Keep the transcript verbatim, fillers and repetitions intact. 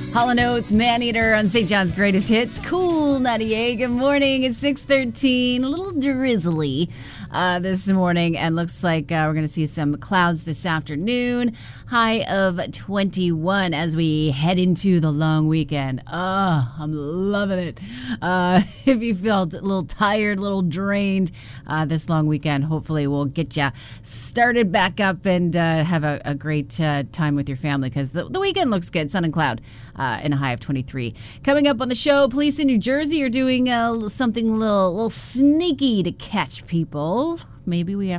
Hall and Oates, Maneater on Saint John's Greatest Hits. Cool ninety-eight. Good morning. It's six thirteen. A little drizzly uh, this morning, and looks like uh, we're going to see some clouds this afternoon. High of twenty-one as we head into the long weekend. Oh, I'm loving it. Uh, if you felt a little tired, a little drained uh, this long weekend, hopefully we'll get you started back up and uh, have a, a great uh, time with your family, because the, the weekend looks good. Sun and cloud. Uh, in a high of twenty-three. Coming up on the show, police in New Jersey are doing uh, something a little, little sneaky to catch people. Maybe we have